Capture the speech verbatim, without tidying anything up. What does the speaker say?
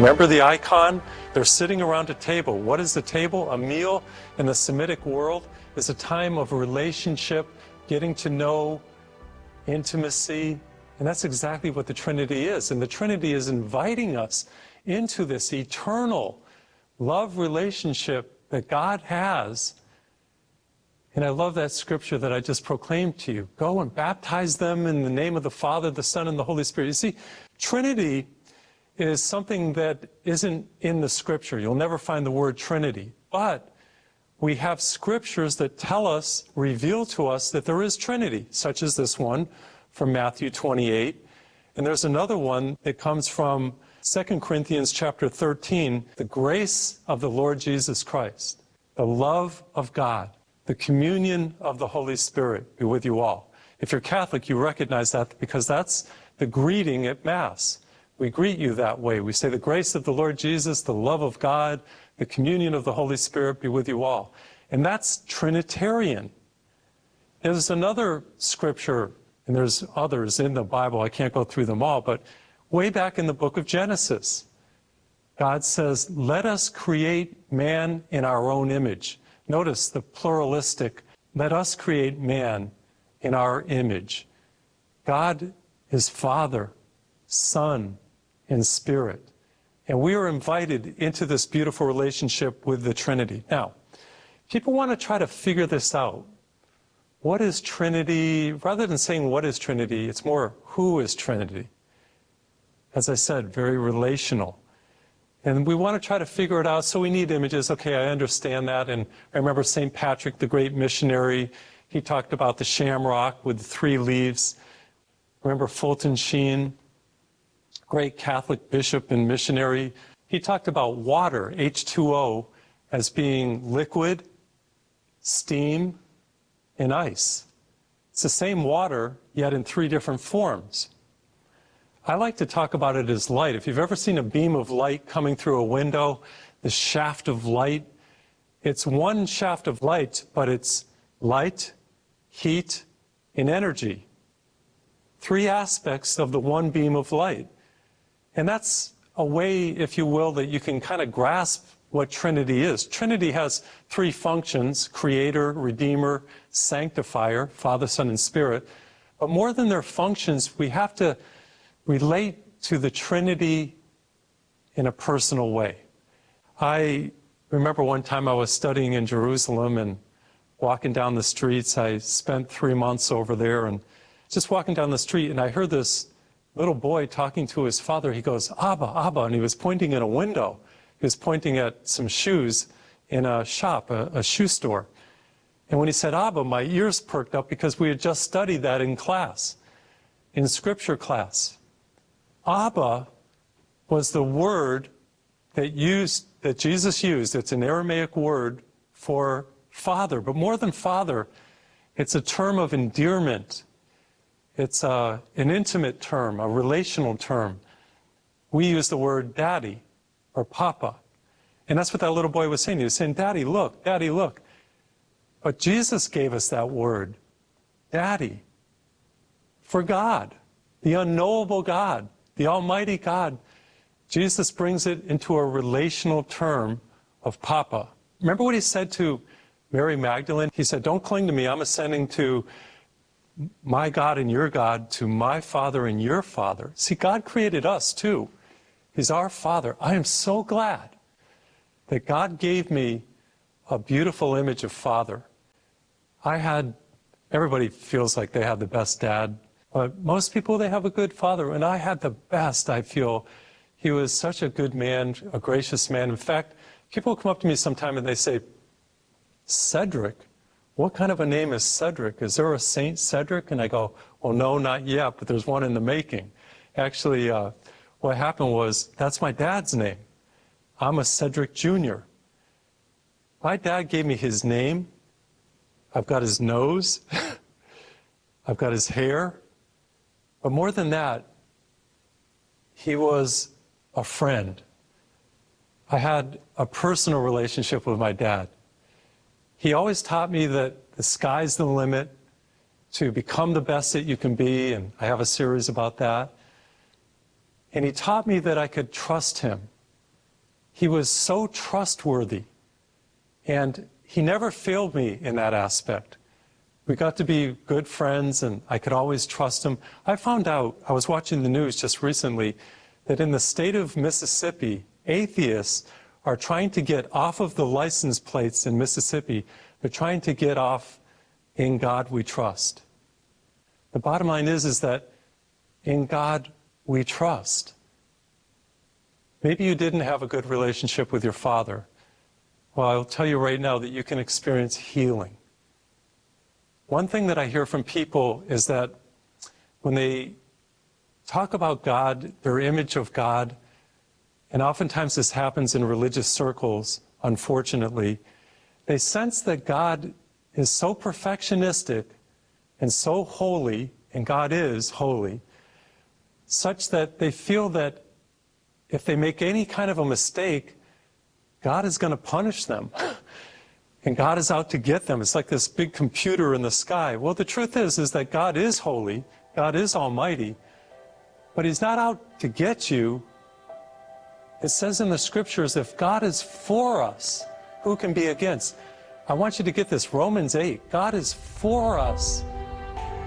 Remember the icon? They're sitting around a table. What is the table? A meal in the Semitic world is a time of relationship, getting to know, intimacy, and that's exactly what the Trinity is. And the Trinity is inviting us into this eternal love relationship that God has. And I love that scripture that I just proclaimed to you. Go and baptize them in the name of the Father, the Son, and the Holy Spirit. You see, Trinity is something that isn't in the scripture. You'll never find the word Trinity. But we have scriptures that tell us, reveal to us that there is Trinity, such as this one from Matthew twenty-eight. And there's another one that comes from Second Corinthians chapter thirteen, the grace of the Lord Jesus Christ, the love of God, the communion of the Holy Spirit be with you all. If you're Catholic, you recognize that because that's the greeting at Mass. We greet you that way. We say the grace of the Lord Jesus, the love of God, the communion of the Holy Spirit be with you all. And that's Trinitarian. There's another scripture, and there's others in the Bible. I can't go through them all, but way back in the book of Genesis, God says, let us create man in our own image. Notice the pluralistic, let us create man in our image. God is Father, Son, and Spirit. And we are invited into this beautiful relationship with the Trinity. Now, people want to try to figure this out. What is Trinity? Rather than saying what is Trinity, it's more who is Trinity. As I said, very relational. And we want to try to figure it out, so we need images. Okay, I understand that. And I remember Saint Patrick, the great missionary, he talked about the shamrock with the three leaves. Remember Fulton Sheen, great Catholic bishop and missionary. He talked about water, H two O, as being liquid, steam, and ice. It's the same water, yet in three different forms. I like to talk about it as light. If you've ever seen a beam of light coming through a window, the shaft of light, it's one shaft of light, but it's light, heat, and energy. Three aspects of the one beam of light. And that's a way, if you will, that you can kind of grasp what Trinity is. Trinity has three functions: Creator, Redeemer, Sanctifier, Father, Son, and Spirit. But more than their functions, we have to relate to the Trinity in a personal way. I remember one time I was studying in Jerusalem and walking down the streets. I spent three months over there and just walking down the street, and I heard this little boy talking to his father. He goes, Abba, Abba, and he was pointing in a window. He was pointing at some shoes in a shop, a, a shoe store. And when he said Abba, my ears perked up because we had just studied that in class, in scripture class. Abba was the word that used, that Jesus used. It's an Aramaic word for father, but more than father, it's a term of endearment. It's a, an intimate term, a relational term. We use the word daddy or papa. And that's what that little boy was saying. He was saying, Daddy, look, Daddy, look. But Jesus gave us that word, Daddy, for God, the unknowable God, the Almighty God. Jesus brings it into a relational term of Papa. Remember what he said to Mary Magdalene? He said, don't cling to me, I'm ascending to my God and your God, to my Father and your Father. See, God created us too. He's our Father. I am so glad that God gave me a beautiful image of Father. I had, everybody feels like they have the best dad, but most people, they have a good father, and I had the best, I feel. He was such a good man, a gracious man. In fact, people come up to me sometime and they say, Cedric, what kind of a name is Cedric? Is there a Saint Cedric? And I go, well, no, not yet, but there's one in the making. Actually, uh, what happened was, that's my dad's name. I'm a Cedric Junior My dad gave me his name. I've got his nose. I've got his hair. But more than that, he was a friend. I had a personal relationship with my dad. He always taught me that the sky's the limit to become the best that you can be, and I have a series about that. And he taught me that I could trust him. he was so trustworthy, and he never failed me in that aspect. We got to be good friends, and I could always trust him. I found out, I was watching the news just recently, that in the state of Mississippi, atheists are trying to get off of the license plates in Mississippi. They're trying to get off "In God We Trust." The bottom line is, is that in God we trust. Maybe you didn't have a good relationship with your father. Well, I'll tell you right now that you can experience healing. One thing that I hear from people is that when they talk about God, their image of God, and oftentimes this happens in religious circles, unfortunately, they sense that God is so perfectionistic and so holy, and God is holy, such that they feel that if they make any kind of a mistake, God is going to punish them. And God is out to get them. It's like this big computer in the sky. Well, the truth is, is that God is holy, God is almighty, but he's not out to get you. It says in the scriptures, if God is for us, who can be against? I want you to get this, Romans eight, God is for us.